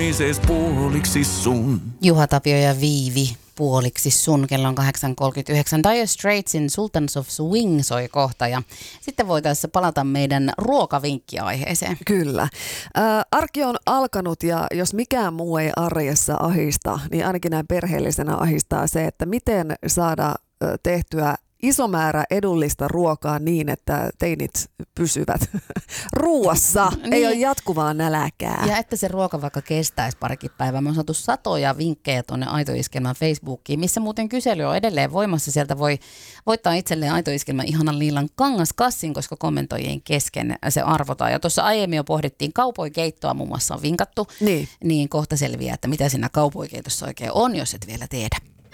puoliksi sun. Juha Tapio ja Viivi puoliksi sun. Kello on 8.39. Dire Straitsin Sultans of Swing soi kohta ja sitten voitaisiin palata meidän ruokavinkkiaiheeseen. Kyllä. Arki on alkanut ja jos mikään muu ei arjessa ahista, niin ainakin näin perheellisenä ahistaa se, että miten saada tehtyä iso määrä edullista ruokaa niin, että teinit pysyvät ruuassa. Niin. Ei ole jatkuvaa näläkää. Ja että se ruoka vaikka kestäisi parikin päivää. Me on saatu satoja vinkkejä tuonne Aito-iskelmän Facebookiin, missä muuten kysely on edelleen voimassa. Sieltä voi voittaa itselleen Aito-iskelmän ihanan liilan kangaskassin, koska kommentoijien kesken se arvotaan. Ja tuossa aiemmin jo pohdittiin kaupoikeittoa, muun muassa on vinkattu. Niin kohta selviää, että mitä siinä kaupoikeitossa oikein on, jos et vielä tiedä.